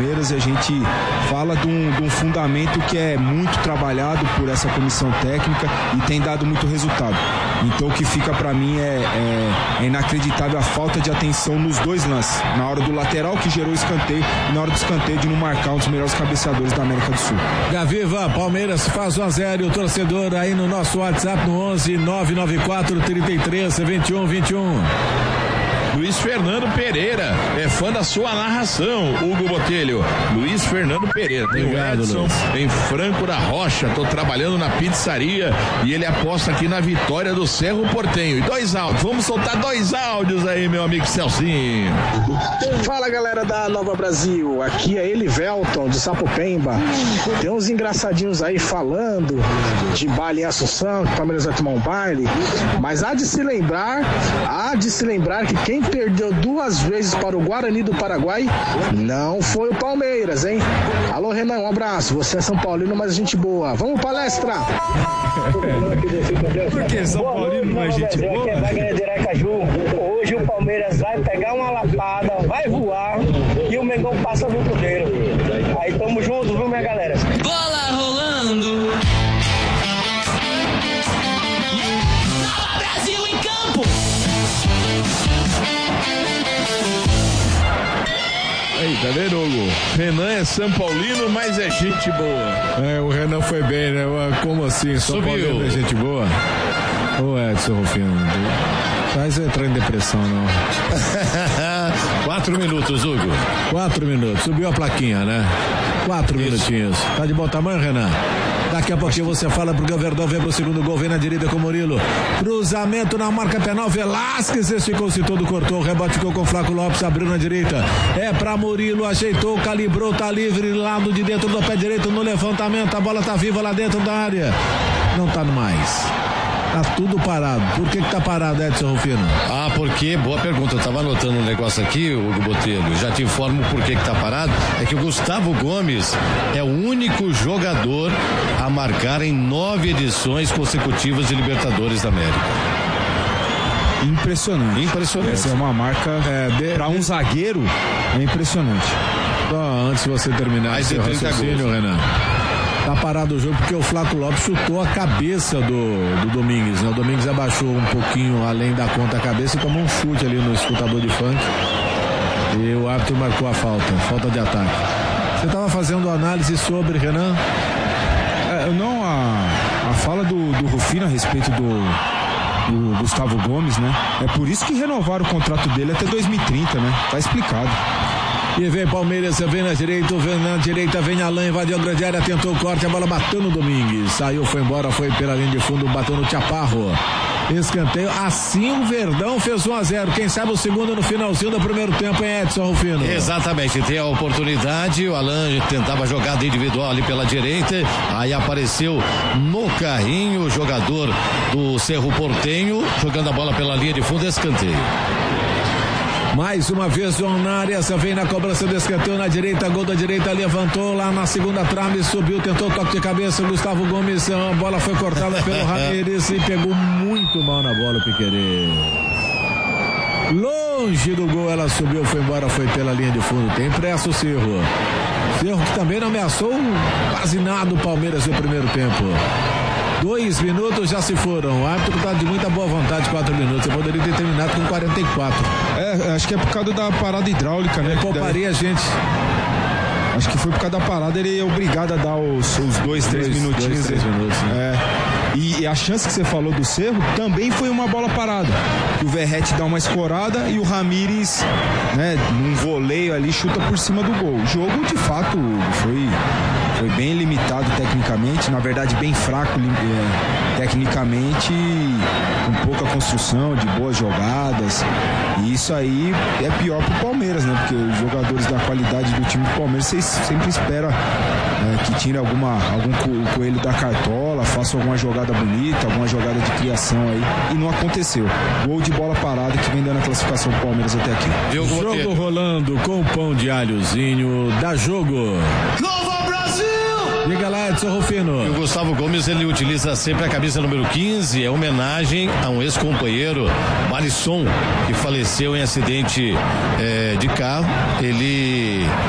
Palmeiras, e a gente fala de um fundamento que é muito trabalhado por essa comissão técnica e tem dado muito resultado. Então o que fica para mim é inacreditável a falta de atenção nos dois lances, na hora do lateral que gerou o escanteio e na hora do escanteio de não marcar um dos melhores cabeceadores da América do Sul. Gaviva, Palmeiras faz 1-0 e o torcedor aí no nosso WhatsApp no 11 994 33 21 21. Luiz Fernando Pereira é fã da sua narração, Hugo Botelho. Luiz Fernando Pereira. Tem Obrigado, o Edson Luiz. em Franco da Rocha. Tô trabalhando na pizzaria e ele aposta aqui na vitória do Cerro Porteño. E 2 áudios. Vamos soltar 2 áudios aí, meu amigo Celcinho. Fala, galera da Nova Brasil. Aqui é Elivelton de Sapopemba. Tem uns engraçadinhos aí falando de baile em Assunção, que o Palmeiras vai tomar um baile. Mas há de se lembrar que quem perdeu 2 vezes para o Guarani do Paraguai não foi o Palmeiras, hein? Alô, Renan, um abraço. Você é São Paulino, mas gente boa. Vamos, palestra! Por que São Paulino não é gente boa? Aqui é Wagner de Aracaju. Hoje o Palmeiras vai pegar uma lapada, vai voar e o Mengão passa no Cruzeiro. Aí tamo junto, viu, minha galera? Bola rolando. Brasil em campo. Aí, tá vendo, Hugo? Renan é São Paulino, mas é gente boa. O Renan foi bem, né? Como assim? São Paulino é gente boa? Ô Edson Rufino, faz eu entrar em depressão, não. 4 minutos, Hugo. 4 minutos, subiu a plaquinha, né? 4 minutinhos. Tá de bom tamanho, Renan? Daqui a pouquinho você fala porque o Verdão vem pro segundo gol, vem na direita com o Murilo. Cruzamento na marca penal, Velasquez esticou-se todo, cortou, o rebote ficou com o Flaco Lopes, abriu na direita. É pra Murilo, ajeitou, calibrou, tá livre, lado de dentro do pé direito no levantamento, a bola tá viva lá dentro da área. Não tá no mais. Tá tudo parado. Por que tá parado, Edson Rufino? Porque, boa pergunta, eu tava anotando um negócio aqui, Hugo Botelho, já te informo por que tá parado, é que o Gustavo Gomes é o único jogador a marcar em 9 edições consecutivas de Libertadores da América. Impressionante. Essa é uma marca para um zagueiro, é impressionante. Antes de você terminar esse raciocínio, Renan, tá parado o jogo porque o Flaco Lopes chutou a cabeça do Domingues, né? O Domingues abaixou um pouquinho além da conta a cabeça e tomou um chute ali no escutador de funk e o árbitro marcou a falta de ataque. Você tava fazendo análise sobre, Renan? Não, a fala do Rufino a respeito do Gustavo Gomes, né? É por isso que renovaram o contrato dele até 2030, né? Tá explicado. E vem Palmeiras, vem na direita, vem Alain, invadiu a grande área, tentou o corte, a bola bateu no Domingues, saiu, foi embora, foi pela linha de fundo, bateu no Chaparro. Escanteio, assim o Verdão fez 1-0, quem sabe o segundo no finalzinho do primeiro tempo, hein, Edson Rufino? Exatamente, tem a oportunidade, o Alain tentava jogada individual ali pela direita, aí apareceu no carrinho o jogador do Cerro Porteño, jogando a bola pela linha de fundo, escanteio. Mais uma vez, João Nárias vem na cobrança do escanteio na direita, gol da direita, levantou lá na segunda trave, subiu, tentou toque de cabeça, Gustavo Gomes, a bola foi cortada pelo Ramírez e pegou muito mal na bola o Piquerez. Longe do gol, ela subiu, foi embora, foi pela linha de fundo, tem pressa o Cerro que também não ameaçou quase nada o Palmeiras no primeiro tempo. 2 minutos já se foram. O árbitro está de muita boa vontade, 4 minutos. Eu poderia ter terminado com 44. Acho que é por causa da parada hidráulica, né? Pouparia a gente. Acho que foi por causa da parada, ele é obrigado a dar os 2, 3 minutinhos. 3 minutos, né? E a chance que você falou do Cerro também foi uma bola parada. O Verratti dá uma escorada e o Ramírez, né, num voleio ali, chuta por cima do gol. O jogo, de fato, foi bem limitado tecnicamente, na verdade bem fraco tecnicamente, com pouca construção, de boas jogadas, e isso aí é pior pro Palmeiras, né? Porque os jogadores da qualidade do time do Palmeiras, vocês sempre esperam que tire algum coelho da cartola, faça alguma jogada bonita, alguma jogada de criação aí, e não aconteceu. Gol de bola parada que vem dando a classificação pro Palmeiras até aqui. Jogo rolando com pão de alhozinho, dá jogo. Nova Brasil! Diga lá, Edson Rufino. E o Gustavo Gomes, ele utiliza sempre a camisa número 15, é homenagem a um ex-companheiro, Marisson, que faleceu em acidente de carro. Ele